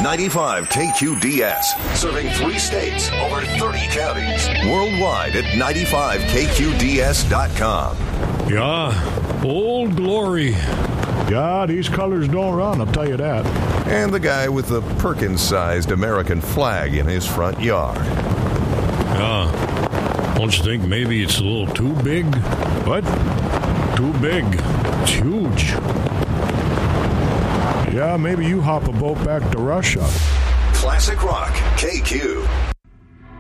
95 KQDS, serving 3 states, over 30 counties. Worldwide at 95KQDS.com. Yeah, Old Glory. Yeah, these colors don't run, I'll tell you that. And the guy with the Perkins-sized American flag in his front yard. Don't you think maybe it's a little too big? What? Too big. It's huge. Yeah, maybe you hop a boat back to Russia. Classic Rock, KQ.